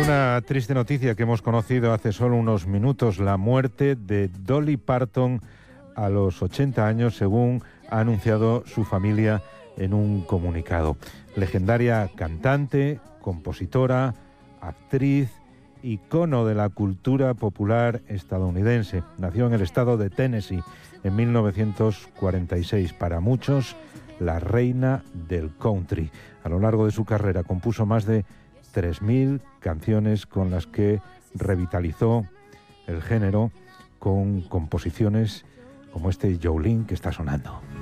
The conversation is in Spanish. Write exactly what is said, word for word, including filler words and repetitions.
una triste noticia que hemos conocido hace solo unos minutos, la muerte de Dolly Parton a los ochenta años, según ha anunciado su familia en un comunicado. Legendaria cantante, compositora, actriz, icono de la cultura popular estadounidense. Nació en el estado de Tennessee en mil novecientos cuarenta y seis. Para muchos, la reina del country. A lo largo de su carrera compuso más de tres mil canciones con las que revitalizó el género con composiciones como este Jolene que está sonando.